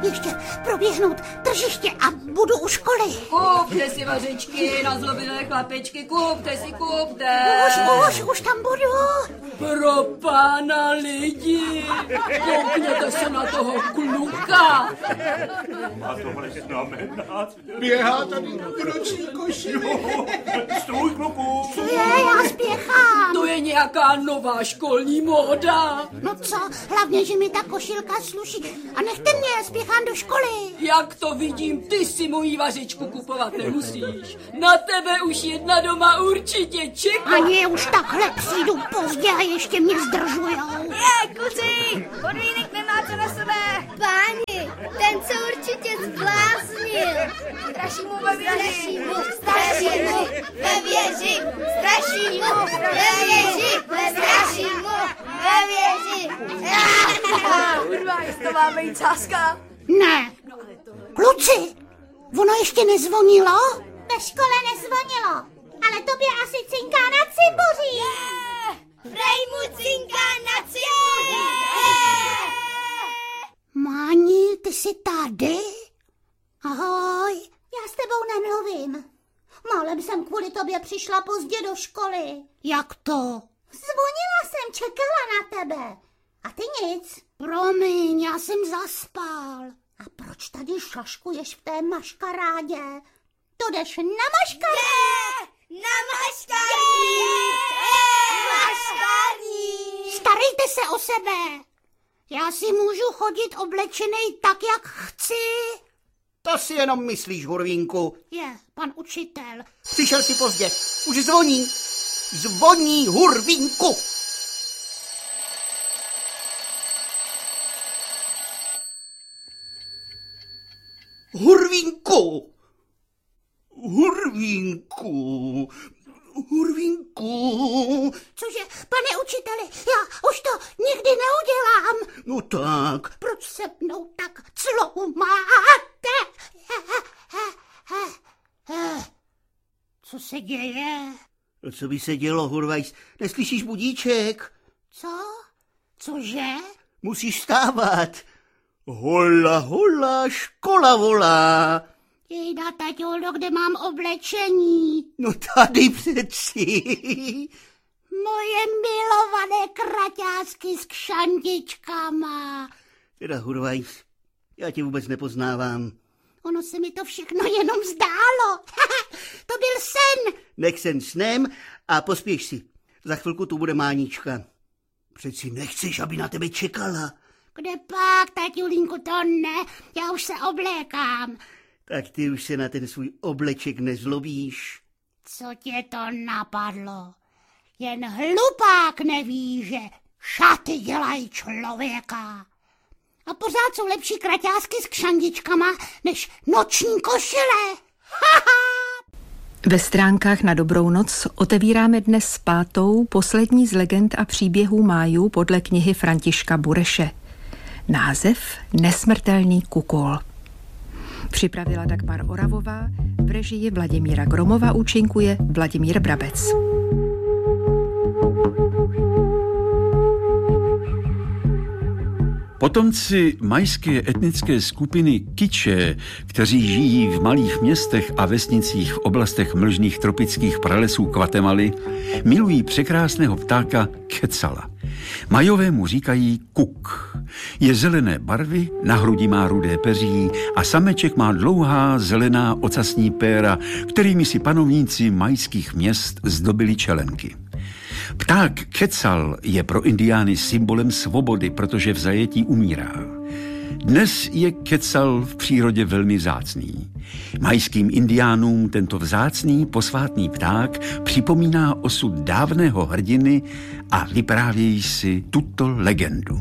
ještě proběhnout tržiště a budu u školy. Kupte si vařečky na zlobilé chlapečky, kupte. Už tam budu. Pro pána lidi, koukněte se na toho kluka. Má tohle znamenat? Běhá tady v noční košili. Stůj, kluku. Co je, já spěchám. To je nějaká nová školní móda. No co, hlavně, že mi ta košilka sluší. A nechte mě, spěchám do školy. Jak to vidím, ty si mojí vařečku kupovat nemusíš. Na tebe už jedna doma určitě čeká. Ani už takhle přijdu pozdě a ještě mě zdržujou. Kluci, podvínek nemá co na sebe. Páni, ten se určitě zbláznil. Straší mu ve věži, straší mu ve věži, straší mu ve věži, straší mu ve věži. Kurva, jestli to má být sázka. Ne. Kluci, ono ještě nezvonilo? Ve škole nezvonilo, ale tobě asi cinká na cibuří. Prej mu cinká na cibuří. Máni, ty jsi tady? Ahoj. Já s tebou nemluvím. Málem jsem kvůli tobě přišla pozdě do školy. Jak to? Zvonila jsem, čekala na tebe. A ty nic. Promiň, já jsem zaspal. A proč tady šaškuješ v té maškarádě? To jdeš na maškarádě? Na maškarní! Maškarní! Starejte se o sebe. Já si můžu chodit oblečenej tak, jak chci. To si jenom myslíš, Hurvínku. Je, pan učitel. Přišel si pozdě. Už zvoní. Zvoní, Hurvínku. Hurvínku. Hurvínku. Hurvínku. Cože, pane učiteli, já už to nikdy neudělám. No tak. Proč se mnou tak cloumáte? Co se děje? Co by se dělo, Hurvajs? Neslyšíš budíček? Co? Cože? Musíš vstávat. Hola, hola, škola volá. Jejda, taťoldo, kde mám oblečení? No tady přeci. Moje milované kraťásky s kšandičkama. Teda, Hurvajs, já tě vůbec nepoznávám. Ono se mi to všechno jenom zdálo. To byl sen. Nech sen snem a pospěš si. Za chvilku tu bude Mánička. Přeci nechceš, aby na tebe čekala. Kde pak, taťulínku, to ne. Já už se oblékám. Tak ty už se na ten svůj obleček nezlobíš. Co tě to napadlo? Jen hlupák neví, že šaty dělají člověka. A pořád jsou lepší kraťásky s kšandičkama než noční košile. Ve stránkách na Dobrou noc otevíráme dnes 5., poslední z legend a příběhů májů podle knihy Františka Bureše. Název Nesmrtelný kukol. Připravila Dagmar Oravová, v režii Vladimíra Gromova účinkuje Vladimír Brabec. Potomci majské etnické skupiny Kiče, kteří žijí v malých městech a vesnicích v oblastech mlžných tropických pralesů Guatemaly, milují překrásného ptáka Quetzala. Majové mu říkají kuk. Je zelené barvy, na hrudi má rudé peří a sameček má dlouhá zelená ocasní péra, kterými si panovníci majských měst zdobili čelenky. Pták Quetzal je pro indiány symbolem svobody, protože v zajetí umírá. Dnes je Quetzal v přírodě velmi vzácný. Majským indiánům tento vzácný posvátný pták připomíná osud dávného hrdiny a vyprávějí si tuto legendu.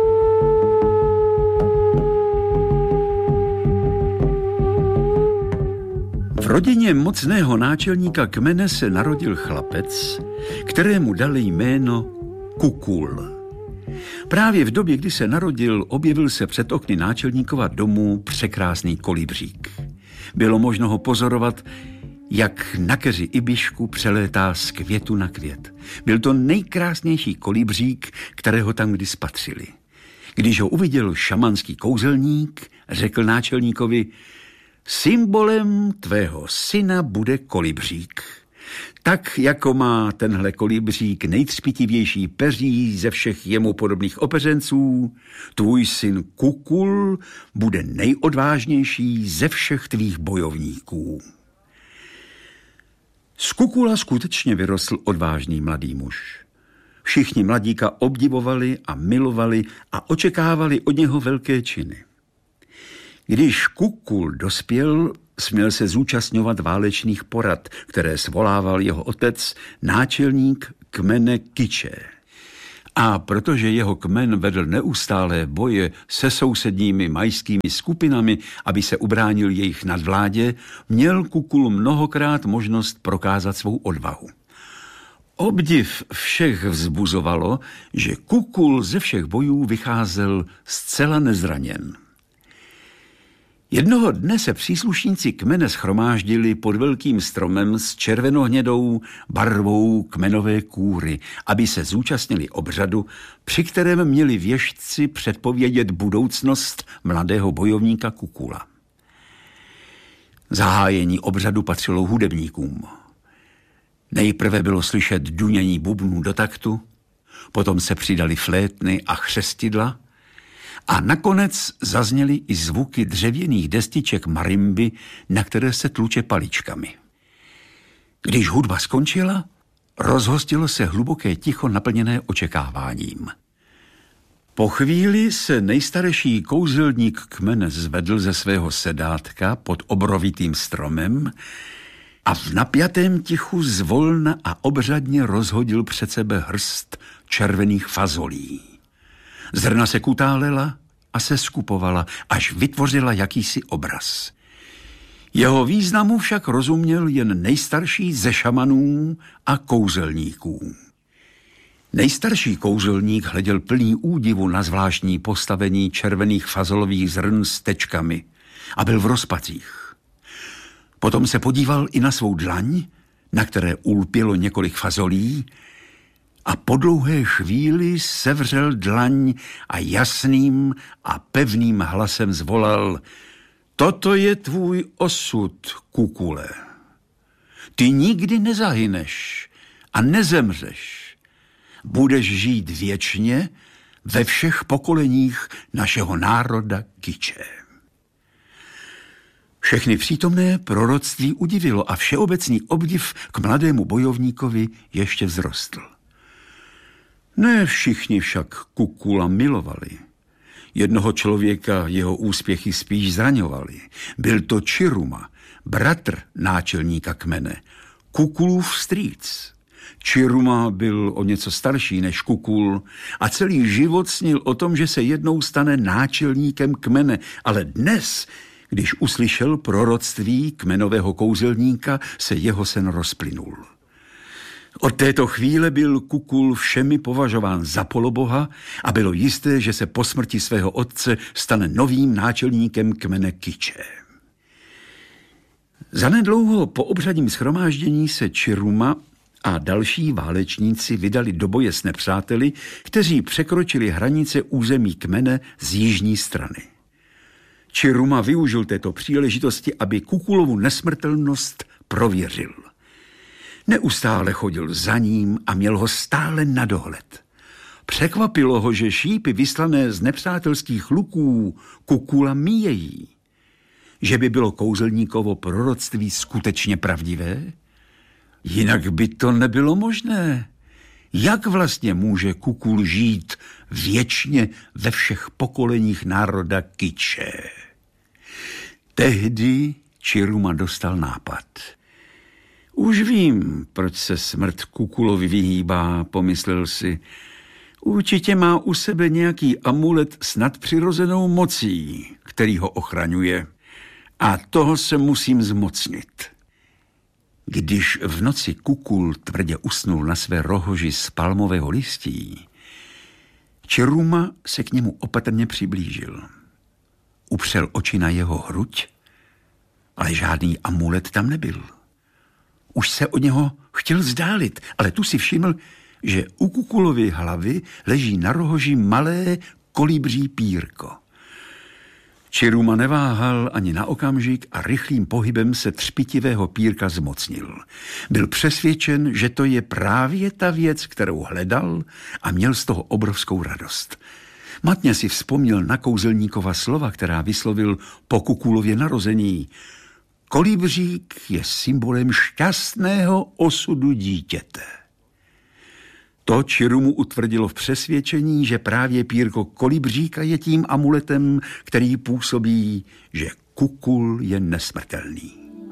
V rodině mocného náčelníka kmene se narodil chlapec, kterému dali jméno Kukul. Právě v době, kdy se narodil, objevil se před okny náčelníkova domu překrásný kolibřík. Bylo možno ho pozorovat, jak na keři ibišku přelétá z květu na květ. Byl to nejkrásnější kolibřík, kterého tam kdy spatřili. Když ho uviděl šamanský kouzelník, řekl náčelníkovi: symbolem tvého syna bude kolibřík. Tak, jako má tenhle kolibřík nejtřpitivější peří ze všech jemu podobných opeřenců, tvůj syn Kukul bude nejodvážnější ze všech tvých bojovníků. Z Kukula skutečně vyrostl odvážný mladý muž. Všichni mladíka obdivovali a milovali a očekávali od něho velké činy. Když Kukul dospěl, směl se zúčastňovat válečných porad, které svolával jeho otec, náčelník kmene Kiče. A protože jeho kmen vedl neustálé boje se sousedními majskými skupinami, aby se ubránil jejich nadvládě, měl Kukul mnohokrát možnost prokázat svou odvahu. Obdiv všech vzbuzovalo, že Kukul ze všech bojů vycházel zcela nezraněn. Jednoho dne se příslušníci kmene shromáždili pod velkým stromem s červenohnědou barvou kmenové kůry, aby se zúčastnili obřadu, při kterém měli věštci předpovědět budoucnost mladého bojovníka Kukula. Zahájení obřadu patřilo hudebníkům. Nejprve bylo slyšet dunění bubnů do taktu, potom se přidali flétny a chřestidla a nakonec zazněly i zvuky dřevěných destiček marimby, na které se tluče paličkami. Když hudba skončila, rozhostilo se hluboké ticho naplněné očekáváním. Po chvíli se nejstarší kouzelník kmene zvedl ze svého sedátka pod obrovitým stromem a v napjatém tichu zvolna a obřadně rozhodil před sebe hrst červených fazolí. Zrna se kutálela a se skupovala, až vytvořila jakýsi obraz. Jeho významu však rozuměl jen nejstarší ze šamanů a kouzelníků. Nejstarší kouzelník hleděl plný údivu na zvláštní postavení červených fazolových zrn s tečkami a byl v rozpacích. Potom se podíval i na svou dlaň, na které ulpělo několik fazolí, a po dlouhé chvíli sevřel dlaň a jasným a pevným hlasem zvolal: toto je tvůj osud, Kukule. Ty nikdy nezahyneš a nezemřeš. Budeš žít věčně ve všech pokoleních našeho národa Kiče. Všechny přítomné proroctví udivilo a všeobecný obdiv k mladému bojovníkovi ještě vzrostl. Ne všichni však Kukula milovali. Jednoho člověka jeho úspěchy spíš zraňovaly. Byl to Čiruma, bratr náčelníka kmene, Kukulův strýc. Čiruma byl o něco starší než Kukul a celý život snil o tom, že se jednou stane náčelníkem kmene, ale dnes, když uslyšel proroctví kmenového kouzelníka, se jeho sen rozplynul. Od této chvíle byl Kukul všemi považován za poloboha a bylo jisté, že se po smrti svého otce stane novým náčelníkem kmene Kiče. Zanedlouho po obřadním shromáždění se Čiruma a další válečníci vydali do boje s nepřáteli, kteří překročili hranice území kmene z jižní strany. Čiruma využil této příležitosti, aby Kukulovu nesmrtelnost prověřil. Neustále chodil za ním a měl ho stále na dohled. Překvapilo ho, že šípy vyslané z nepřátelských luků Kukula míjejí. Že by bylo kouzelníkovo proroctví skutečně pravdivé? Jinak by to nebylo možné. Jak vlastně může Kukul žít věčně ve všech pokoleních národa Kiče? Tehdy Čiruma dostal nápad. Už vím, proč se smrt Kukulovi vyhýbá, pomyslel si. Určitě má u sebe nějaký amulet s nadpřirozenou mocí, který ho ochraňuje. A toho se musím zmocnit. Když v noci Kukul tvrdě usnul na své rohoži z palmového listí, Čiruma se k němu opatrně přiblížil. Upřel oči na jeho hruď, ale žádný amulet tam nebyl. Už se od něho chtěl vzdálit, ale tu si všiml, že u Kukulovy hlavy leží na rohoži malé kolibří pírko. Čiruma neváhal ani na okamžik a rychlým pohybem se třpitivého pírka zmocnil. Byl přesvědčen, že to je právě ta věc, kterou hledal, a měl z toho obrovskou radost. Matně si vzpomněl na kouzelníkova slova, která vyslovil po Kukulově narození. Kolibřík je symbolem šťastného osudu dítěte. To Čirumu utvrdilo v přesvědčení, že právě pírko kolibříka je tím amuletem, který působí, že Kukul je nesmrtelný.